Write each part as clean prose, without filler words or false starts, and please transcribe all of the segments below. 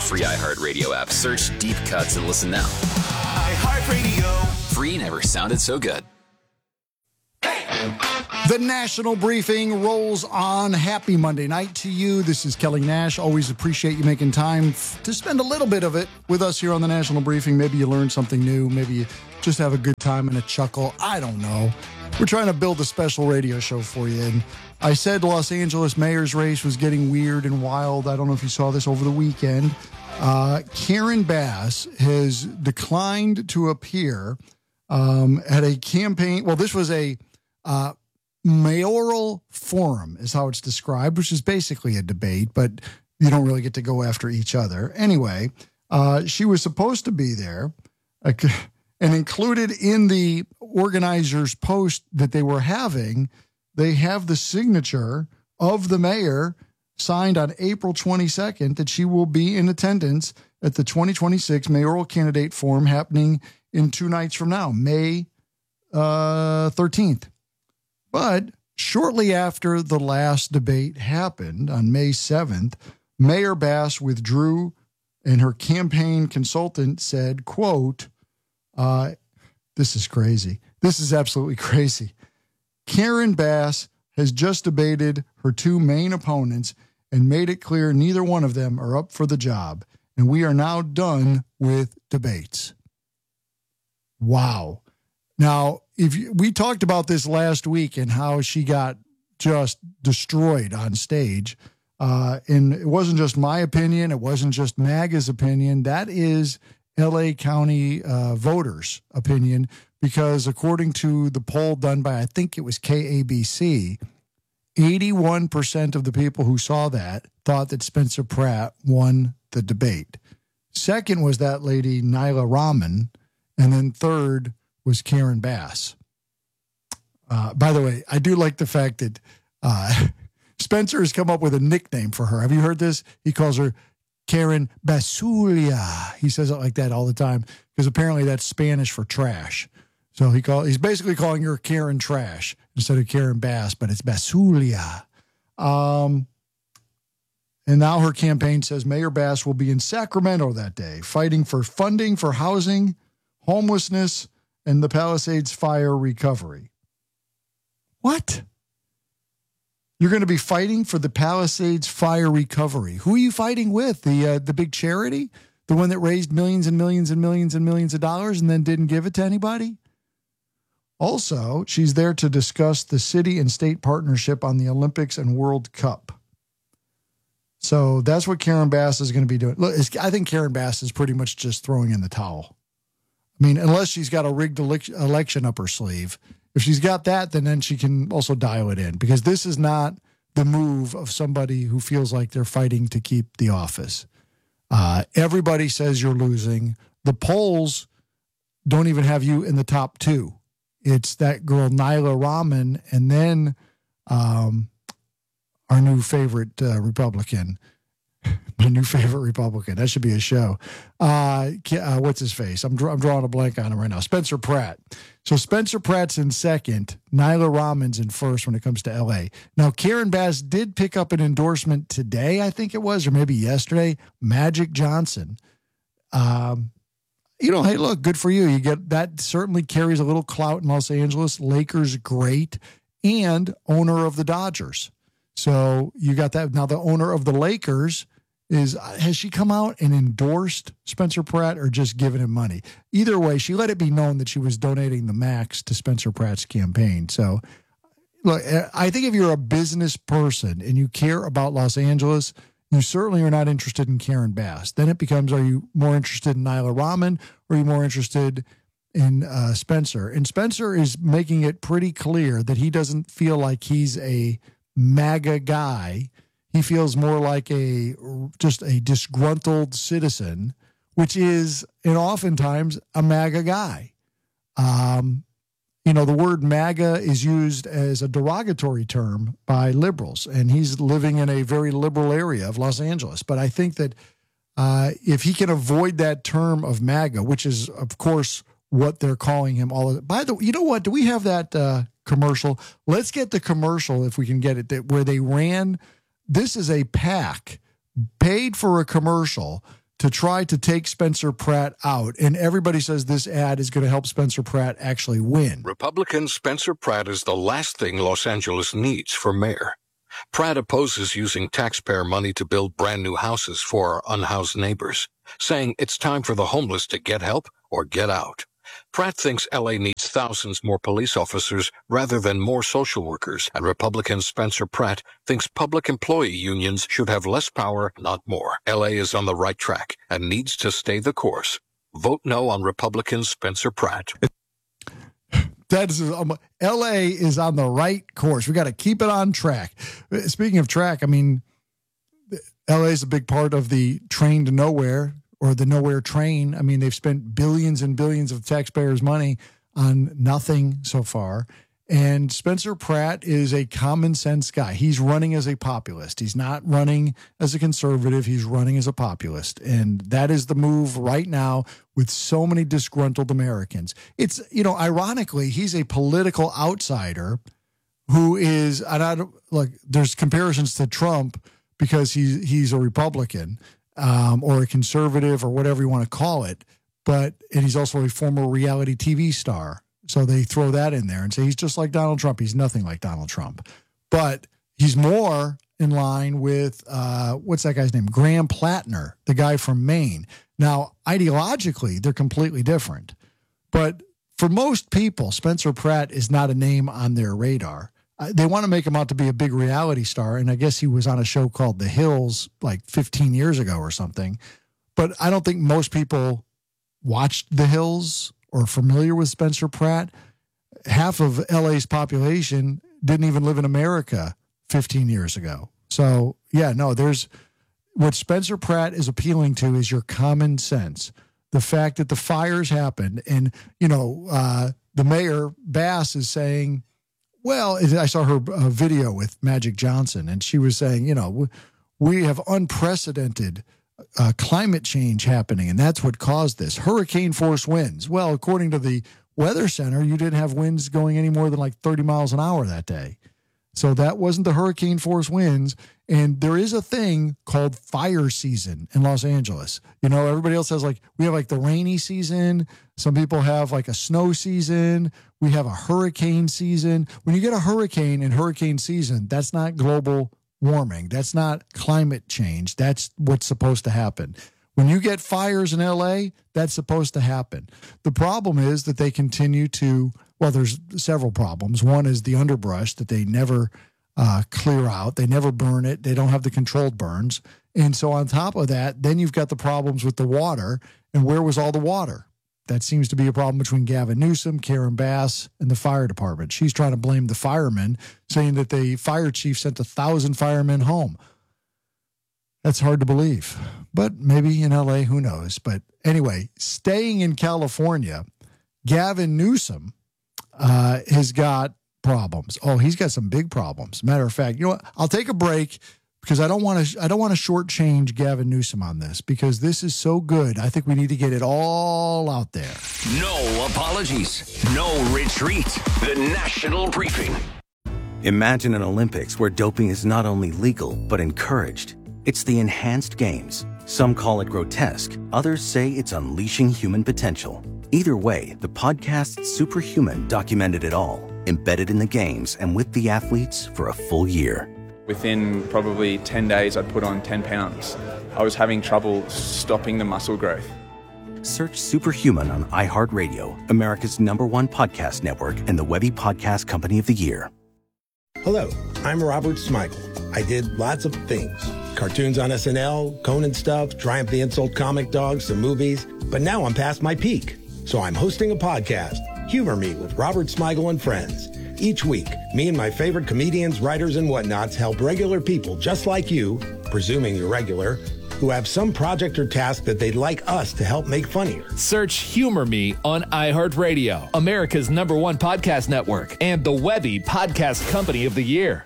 free iHeartRadio app. Search Deep Cuts and listen now. iHeartRadio. Free never sounded so good. The National Briefing rolls on. Happy Monday night to you. This is Kelly Nash. Always appreciate you making time to spend a little bit of it with us here on the National Briefing. Maybe you learn something new. Maybe you just have a good time and a chuckle. I don't know. We're trying to build a special radio show for you. And I said Los Angeles mayor's race was getting weird and wild. I don't know if you saw this over the weekend. Karen Bass has declined to appear at a campaign. Well, this was a mayoral forum is how it's described, which is basically a debate, but you don't really get to go after each other. Anyway, she was supposed to be there, and included in the organizers' post that they were having, they have the signature of the mayor signed on April 22nd that she will be in attendance at the 2026 mayoral candidate forum happening in 2 nights from now, May 13th. But shortly after the last debate happened on May 7th, Mayor Bass withdrew, and her campaign consultant said, quote, this is crazy. This is absolutely crazy. Karen Bass has just debated her 2 main opponents and made it clear neither one of them are up for the job, and we are now done with debates. Wow. Now, we talked about this last week and how she got just destroyed on stage. And it wasn't just my opinion. It wasn't just MAGA's opinion. That is LA County voters' opinion, because according to the poll done by, I think it was KABC, 81% of the people who saw that thought that Spencer Pratt won the debate. Second was that lady, Nyla Rahman. And then third was Karen Bass. By the way, I do like the fact that Spencer has come up with a nickname for her. Have you heard this? He calls her Karen Basulia. He says it like that all the time because apparently that's Spanish for trash. So he's basically calling her Karen Trash instead of Karen Bass, but it's Basulia. And now her campaign says Mayor Bass will be in Sacramento that day, fighting for funding for housing, homelessness, and the Palisades fire recovery. What? You're going to be fighting for the Palisades fire recovery. Who are you fighting with? The big charity? The one that raised millions and millions and millions and millions of dollars and then didn't give it to anybody? Also, she's there to discuss the city and state partnership on the Olympics and World Cup. So that's what Karen Bass is going to be doing. Look, I think Karen Bass is pretty much just throwing in the towel. I mean, unless she's got a rigged election up her sleeve. If she's got that, then she can also dial it in, because this is not the move of somebody who feels like they're fighting to keep the office. Everybody says you're losing. The polls don't even have you in the top 2. It's that girl, Nyla Rahman, and then our new favorite Republican. My new favorite Republican. That should be a show. What's his face? I'm drawing a blank on him right now. Spencer Pratt. So Spencer Pratt's in second. Nyla Rahman's in first when it comes to L.A. Now, Karen Bass did pick up an endorsement today, I think it was, or maybe yesterday. Magic Johnson. Hey, look, good for you. You get that. Certainly carries a little clout in Los Angeles. Lakers great, and owner of the Dodgers. So you got that. Now the owner of the Lakers has she come out and endorsed Spencer Pratt or just given him money? Either way, she let it be known that she was donating the max to Spencer Pratt's campaign. So look, I think if you're a business person and you care about Los Angeles, you certainly are not interested in Karen Bass. Then it becomes, are you more interested in Nyla Rahman, or are you more interested in Spencer? And Spencer is making it pretty clear that he doesn't feel like he's a MAGA guy. He feels more like just a disgruntled citizen, which is, and oftentimes, a MAGA guy. The word MAGA is used as a derogatory term by liberals, and he's living in a very liberal area of Los Angeles. But I think that if he can avoid that term of MAGA, which is, of course, what they're calling him all of it. By the way, you know what? Do we have that commercial? Let's get the commercial if we can get it, where they ran. This is a PAC paid for a commercial to try to take Spencer Pratt out. And everybody says this ad is going to help Spencer Pratt actually win. Republican Spencer Pratt is the last thing Los Angeles needs for mayor. Pratt opposes using taxpayer money to build brand new houses for our unhoused neighbors, saying it's time for the homeless to get help or get out. Pratt thinks LA needs thousands more police officers rather than more social workers, and Republican Spencer Pratt thinks public employee unions should have less power, not more. LA is on the right track and needs to stay the course. Vote no on Republican Spencer Pratt. LA is on the right course. We got to keep it on track. Speaking of track, I mean, LA is a big part of the train to nowhere, or the nowhere train. I mean, they've spent billions and billions of taxpayers' money on nothing so far. And Spencer Pratt is a common sense guy. He's running as a populist. He's not running as a conservative. He's running as a populist. And that is the move right now with so many disgruntled Americans. It's, you know, ironically, he's a political outsider who is, and I don't, look, there's comparisons to Trump because he's a Republican. Or a conservative or whatever you want to call it. And he's also a former reality TV star. So they throw that in there and say he's just like Donald Trump. He's nothing like Donald Trump. But he's more in line with, what's that guy's name? Graham Plattner, the guy from Maine. Now, ideologically, they're completely different. But for most people, Spencer Pratt is not a name on their radar. They want to make him out to be a big reality star, and I guess he was on a show called The Hills like 15 years ago or something. But I don't think most people watched The Hills or familiar with Spencer Pratt. Half of LA's population didn't even live in America 15 years ago. So, yeah, no, there's what Spencer Pratt is appealing to is your common sense. The fact that the fires happened, and, you know, the mayor, Bass, is saying, well, I saw her video with Magic Johnson, and she was saying, you know, we have unprecedented climate change happening, and that's what caused this. Hurricane force winds. Well, according to the Weather Center, you didn't have winds going any more than like 30 miles an hour that day. So that wasn't the hurricane force winds. And there is a thing called fire season in Los Angeles. You know, everybody else has we have the rainy season. Some people have a snow season. We have a hurricane season. When you get a hurricane in hurricane season, that's not global warming. That's not climate change. That's what's supposed to happen. When you get fires in LA, that's supposed to happen. The problem is that they continue to, well, there's several problems. One is the underbrush that they never clear out. They never burn it. They don't have the controlled burns. And so on top of that, then you've got the problems with the water. And where was all the water? That seems to be a problem between Gavin Newsom, Karen Bass, and the fire department. She's trying to blame the firemen, saying that the fire chief sent 1,000 firemen home. That's hard to believe. But maybe in LA, who knows? But anyway, staying in California, Gavin Newsom has got problems. Oh, he's got some big problems. Matter of fact, you know what? I'll take a break because I don't want to shortchange Gavin Newsom on this because this is so good. I think we need to get it all out there. No apologies. No retreat. The National Briefing. Imagine an Olympics where doping is not only legal, but encouraged. It's the Enhanced Games. Some call it grotesque. Others say it's unleashing human potential. Either way, the podcast Superhuman documented it all, embedded in the games and with the athletes for a full year. Within probably 10 days, I'd put on 10 pounds. I was having trouble stopping the muscle growth. Search Superhuman on iHeartRadio, America's #1 podcast network, and the Webby Podcast Company of the Year. Hello, I'm Robert Smigel. I did lots of things. Cartoons on SNL, Conan stuff, Triumph the Insult Comic Dogs, some movies. But now I'm past my peak. So I'm hosting a podcast, Humor Me with Robert Smigel and Friends. Each week, me and my favorite comedians, writers, and whatnots help regular people just like you, presuming you're regular, who have some project or task that they'd like us to help make funnier. Search Humor Me on iHeartRadio, America's #1 podcast network, and the Webby Podcast Company of the Year.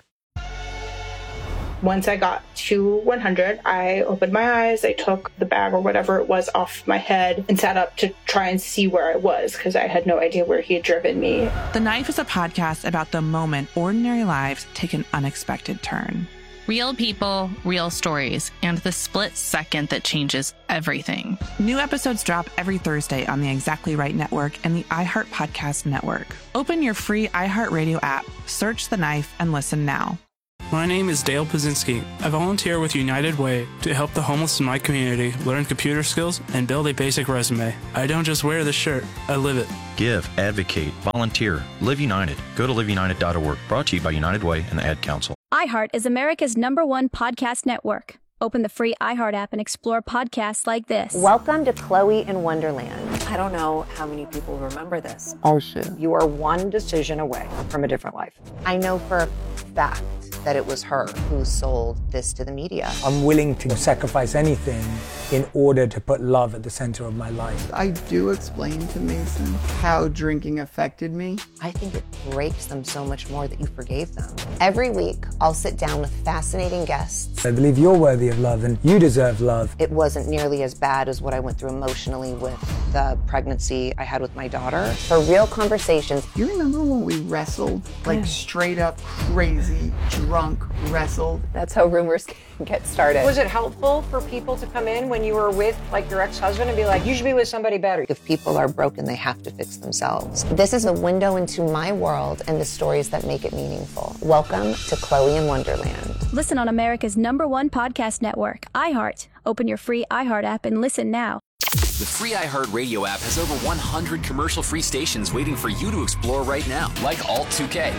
Once I got to 100, I opened my eyes, I took the bag or whatever it was off my head and sat up to try and see where I was because I had no idea where he had driven me. The Knife is a podcast about the moment ordinary lives take an unexpected turn. Real people, real stories, and the split second that changes everything. New episodes drop every Thursday on the Exactly Right Network and the iHeart Podcast Network. Open your free iHeartRadio app, search The Knife, and listen now. My name is Dale Pazinski. I volunteer with United Way to help the homeless in my community learn computer skills and build a basic resume. I don't just wear the shirt, I live it. Give, advocate, volunteer, Live United. Go to liveunited.org. Brought to you by United Way and the Ad Council. iHeart is America's #1 podcast network. Open the free iHeart app and explore podcasts like this. Welcome to Chloe in Wonderland. I don't know how many people remember this. Oh, shit. You are one decision away from a different life. I know for a fact that it was her who sold this to the media. I'm willing to sacrifice anything in order to put love at the center of my life. I do explain to Mason how drinking affected me. I think it breaks them so much more that you forgave them. Every week, I'll sit down with fascinating guests. I believe you're worthy of love and you deserve love. It wasn't nearly as bad as what I went through emotionally with the pregnancy I had with my daughter. For real conversations. You remember when we wrestled? Like straight up crazy, drunk wrestled? That's how rumors get started. Was it helpful for people to come in when you were with like your ex-husband and be like, you should be with somebody better? If people are broken, they have to fix themselves. This is a window into my world and the stories that make it meaningful. Welcome to Chloe in Wonderland. Listen on America's #1 podcast network, iHeart. Open your free iHeart app and listen now. The free iHeart Radio app has over 100 commercial-free stations waiting for you to explore right now, like Alt 2K.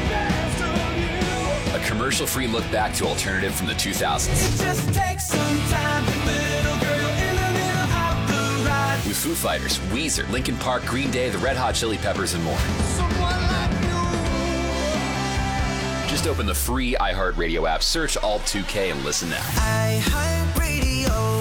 A commercial-free look back to alternative from the 2000s. It just takes some time, little girl in the middle of the ride. With Foo Fighters, Weezer, Linkin Park, Green Day, the Red Hot Chili Peppers, and more. Just open the free iHeart Radio app, search Alt 2K, and listen now. iHeart Radio.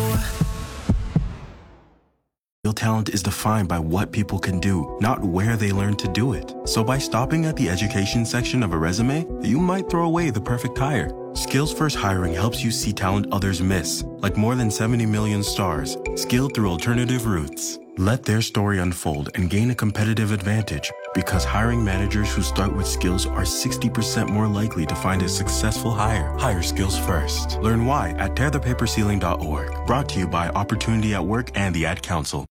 Real talent is defined by what people can do, not where they learn to do it. So by stopping at the education section of a resume, you might throw away the perfect hire. Skills First Hiring helps you see talent others miss, like more than 70 million stars, skilled through alternative routes. Let their story unfold and gain a competitive advantage, because hiring managers who start with skills are 60% more likely to find a successful hire. Hire skills first. Learn why at tearthepaperceiling.org. Brought to you by Opportunity at Work and the Ad Council.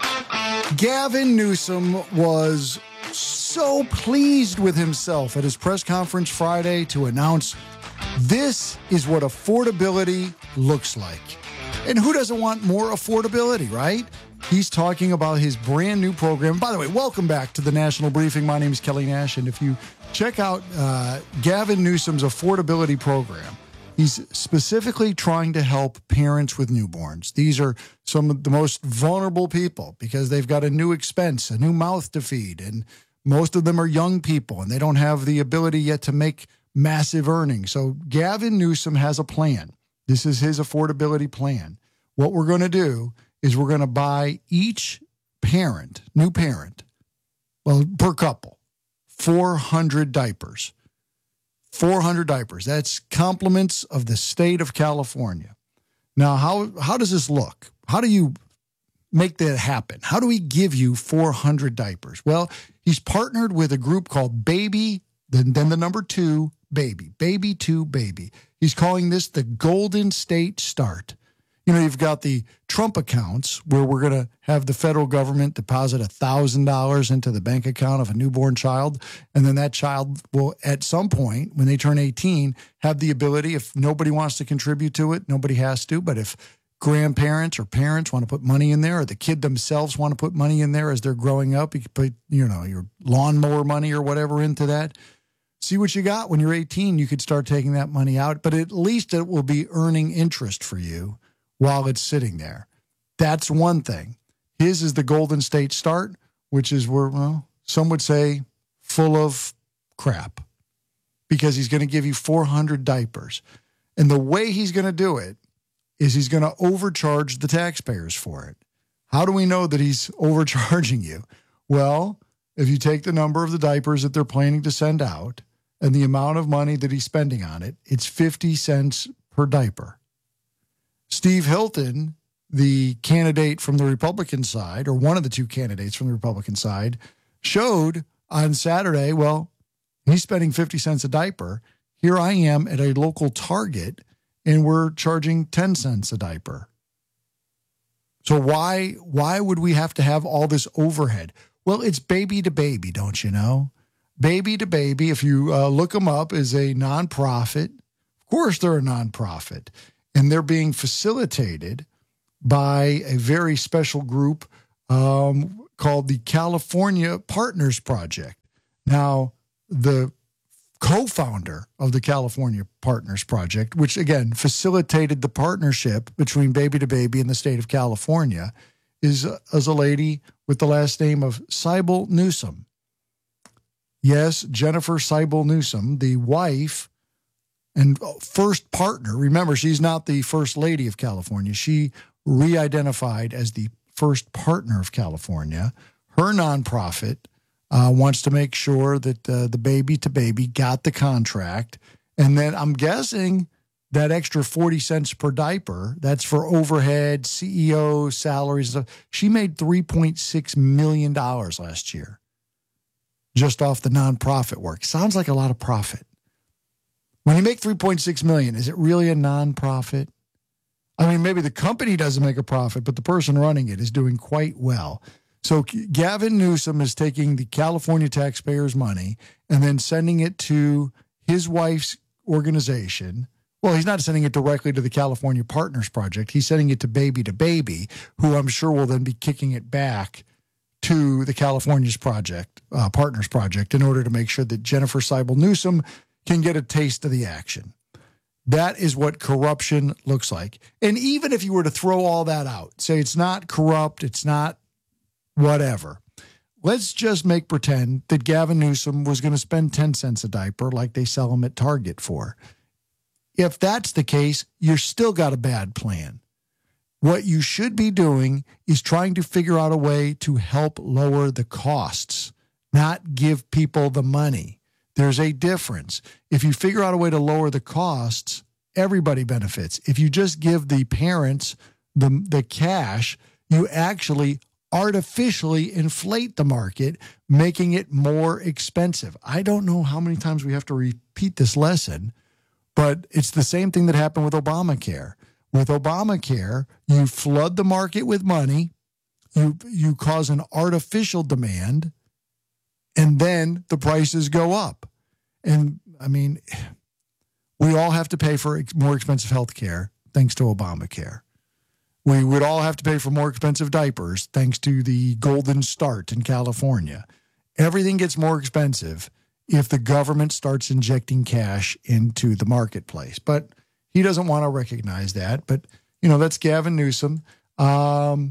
Gavin Newsom was so pleased with himself at his press conference Friday to announce this is what affordability looks like. And who doesn't want more affordability, right? He's talking about his brand new program. By the way, welcome back to the National Briefing. My name is Kelly Nash, and if you check out Gavin Newsom's affordability program, he's specifically trying to help parents with newborns. These are some of the most vulnerable people because they've got a new expense, a new mouth to feed, and most of them are young people, and they don't have the ability yet to make massive earnings. So Gavin Newsom has a plan. This is his affordability plan. What we're going to do is we're going to buy each parent, new parent, well, per couple, 400 diapers. 400 diapers. That's compliments of the state of California. Now, how does this look? How do you make that happen? How do we give you 400 diapers? Well, he's partnered with a group called Baby, then the number 2, Baby. Baby 2 Baby. He's calling this the Golden State Start. You know, you've got the Trump accounts where we're going to have the federal government deposit $1,000 into the bank account of a newborn child. And then that child will, at some point, when they turn 18, have the ability, if nobody wants to contribute to it, nobody has to. But if grandparents or parents want to put money in there, or the kid themselves want to put money in there as they're growing up, you can put, you know, your lawnmower money or whatever into that. See what you got when you're 18. You could start taking that money out, but at least it will be earning interest for you while it's sitting there. That's one thing. His is the Golden State Start, which is where, well, some would say full of crap, because he's going to give you 400 diapers. And the way he's going to do it is he's going to overcharge the taxpayers for it. How do we know that he's overcharging you? Well, if you take the number of the diapers that they're planning to send out and the amount of money that he's spending on it, it's 50 cents per diaper. Steve Hilton, the candidate from the Republican side, or one of the two candidates from the Republican side, showed on Saturday, well, he's spending 50 cents a diaper. here I am at a local Target, and we're charging 10 cents a diaper. So why would we have to have all this overhead? Well, it's Baby to Baby, don't you know? Baby to Baby, if you look them up, is a nonprofit. Of course, they're a nonprofit, and they're being facilitated by a very special group called the California Partners Project. Now, the co-founder of the California Partners Project, which again facilitated the partnership between Baby to Baby and the state of California, is a lady with the last name of Seibel Newsom. Yes, Jennifer Seibel Newsom, the wife and first partner. Remember, she's not the first lady of California. She re-identified as the first partner of California. Her nonprofit wants to make sure that the Baby to Baby got the contract. And then I'm guessing that extra 40 cents per diaper, that's for overhead, CEO salaries and stuff. She made $3.6 million last year just off the nonprofit work. Sounds like a lot of profit. When you make $3.6 million, is it really a nonprofit? I mean, maybe the company doesn't make a profit, but the person running it is doing quite well. So Gavin Newsom is taking the California taxpayers' money and then sending it to his wife's organization. Well, he's not sending it directly to the California Partners Project. He's sending it to Baby, who I'm sure will then be kicking it back to the California's Partners Project in order to make sure that Jennifer Seibel Newsom can get a taste of the action. That is what corruption looks like. And even if you were to throw all that out, say it's not corrupt, it's not whatever, let's just make pretend that Gavin Newsom was going to spend 10 cents a diaper like they sell them at Target for. If that's the case, you're still got a bad plan. What you should be doing is trying to figure out a way to help lower the costs, not give people the money. There's a difference. If you figure out a way to lower the costs, everybody benefits. If you just give the parents the cash, you actually artificially inflate the market, making it more expensive. I don't know how many times we have to repeat this lesson, but it's the same thing that happened with Obamacare. With Obamacare, you flood the market with money, you cause an artificial demand, and then the prices go up. And I mean, we all have to pay for more expensive health care thanks to Obamacare. We would all have to pay for more expensive diapers thanks to the Golden Start in California. Everything gets more expensive if the government starts injecting cash into the marketplace. But he doesn't want to recognize that. But, you know, that's Gavin Newsom. Gavin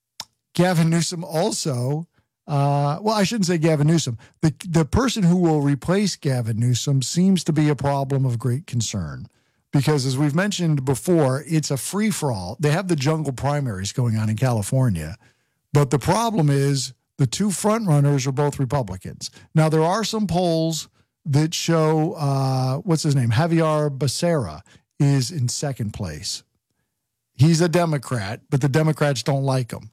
Newsom also, well, I shouldn't say Gavin Newsom. The person who will replace Gavin Newsom seems to be a problem of great concern. Because as we've mentioned before, it's a free-for-all. They have the jungle primaries going on in California. But the problem is the two frontrunners are both Republicans. Now, there are some polls that show, what's his name? Javier Becerra is in second place. He's a Democrat, but the Democrats don't like him.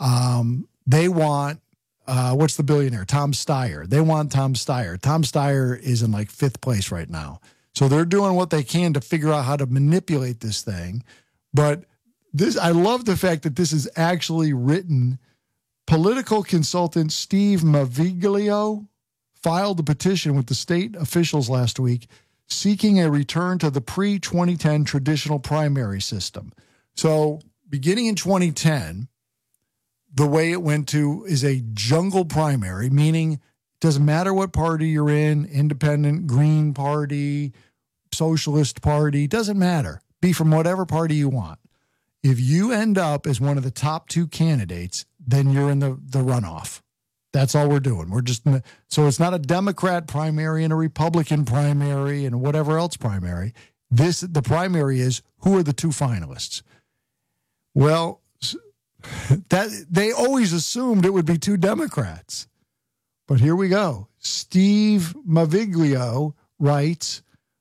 They want, what's the billionaire? Tom Steyer. They want Tom Steyer. Tom Steyer is in like fifth place right now. So they're doing what they can to figure out how to manipulate this thing. But this, I love the fact that this is actually written. Political consultant Steve Maviglio filed a petition with the state officials last week seeking a return to the pre-2010 traditional primary system. So beginning in 2010, the way it went to is a jungle primary, meaning it doesn't matter what party you're in, independent, Green Party, Socialist Party, doesn't matter. Be from whatever party you want. If you end up as one of the top two candidates, then you're in the runoff. That's all we're doing. We're just so it's not a Democrat primary and a Republican primary and whatever else primary. The primary is who are the two finalists. Well, that they always assumed it would be two Democrats. But here we go. Steve Maviglio writes,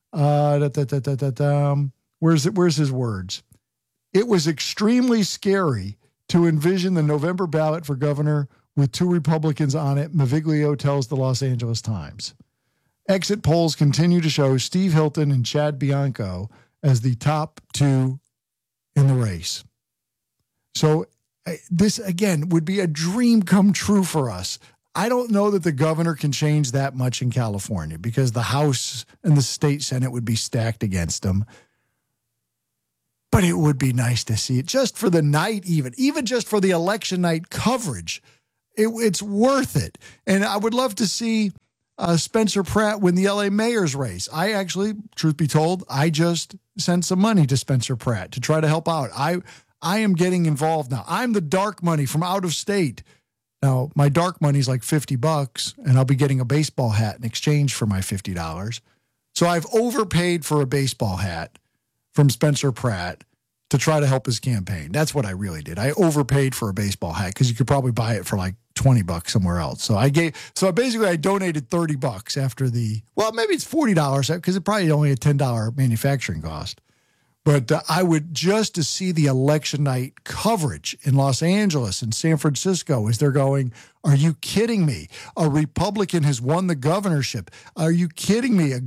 where's his words? It was extremely scary to envision the November ballot for governor with two Republicans on it, Maviglio tells the Los Angeles Times. exit polls continue to show Steve Hilton and Chad Bianco as the top two in the race. So this, again, would be a dream come true for us. I don't know that the governor can change that much in California because the House and the state Senate would be stacked against him. But it would be nice to see it just for the night, even just for the election night coverage. It's worth it. And I would love to see Spencer Pratt win the LA mayor's race. I actually, truth be told, I just sent some money to Spencer Pratt to try to help out. I am getting involved now. I'm the dark money from out of state. Now, my dark money is like $50, and I'll be getting a baseball hat in exchange for my $50. So I've overpaid for a baseball hat from Spencer Pratt to try to help his campaign. That's what I really did. I overpaid for a baseball hat because you could probably buy it for like $20 somewhere else. So I donated $30 after maybe it's $40 because it probably only a $10 manufacturing cost. But I would just to see the election night coverage in Los Angeles and San Francisco as they're going, are you kidding me? A Republican has won the governorship. Are you kidding me?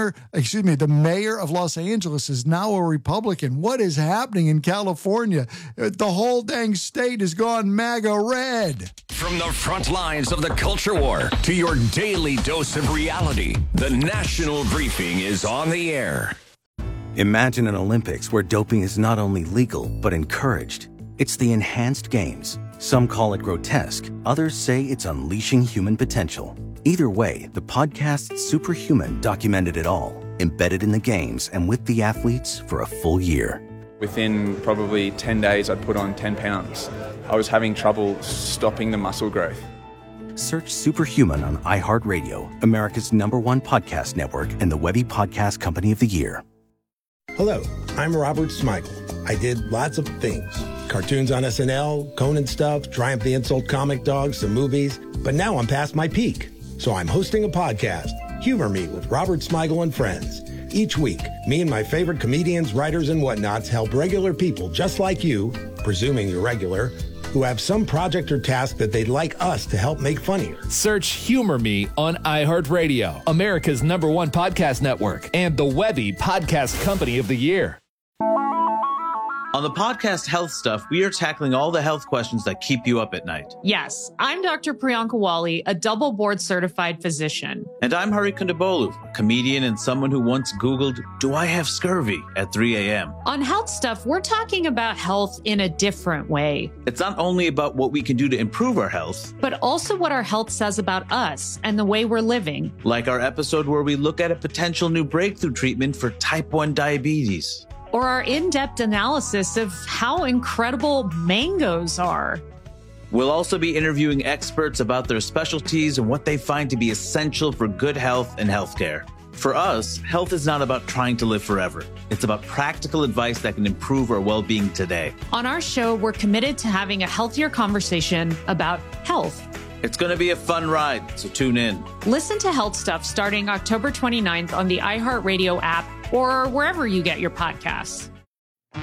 The mayor of Los Angeles is now a Republican. What is happening in California? The whole dang state has gone MAGA red. From the front lines of the culture war to your daily dose of reality, the National Briefing is on the air. Imagine an Olympics where doping is not only legal, but encouraged. It's the enhanced games. Some call it grotesque. Others say it's unleashing human potential. Either way, the podcast Superhuman documented it all, embedded in the games and with the athletes for a full year. Within probably 10 days, I'd put on 10 pounds. I was having trouble stopping the muscle growth. Search Superhuman on iHeartRadio, America's #1 podcast network and the Webby Podcast Company of the Year. Hello, I'm Robert Smigel. I did lots of things. Cartoons on SNL, Conan stuff, Triumph the Insult Comic Dog, some movies. But now I'm past my peak. So I'm hosting a podcast, Humor Me with Robert Smigel and Friends. Each week, me and my favorite comedians, writers, and whatnots help regular people just like you, presuming you're regular, who have some project or task that they'd like us to help make funnier. Search Humor Me on iHeartRadio, America's #1 podcast network, and the Webby Podcast Company of the Year. On the podcast Health Stuff, we are tackling all the health questions that keep you up at night. Yes, I'm Dr. Priyanka Wali, a double board certified physician. And I'm Hari Kondabolu, a comedian and someone who once Googled, do I have scurvy at 3 a.m.? On Health Stuff, we're talking about health in a different way. It's not only about what we can do to improve our health, but also what our health says about us and the way we're living. Like our episode where we look at a potential new breakthrough treatment for type 1 diabetes. Or our in-depth analysis of how incredible mangoes are. We'll also be interviewing experts about their specialties and what they find to be essential for good health and healthcare. For us, health is not about trying to live forever. It's about practical advice that can improve our well-being today. On our show, we're committed to having a healthier conversation about health. It's going to be a fun ride, so tune in. Listen to Health Stuff starting October 29th on the iHeartRadio app or wherever you get your podcasts.